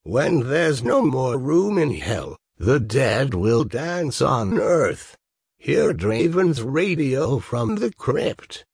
When there's no more room in hell, the dead will dance on earth. Hear Draven's radio from the crypt.